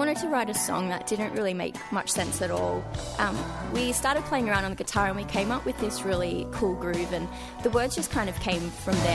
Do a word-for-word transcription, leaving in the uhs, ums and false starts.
wanted to write a song that didn't really make much sense at all. Um, we started playing around on the guitar and we came up with this really cool groove, and the words just kind of came from there.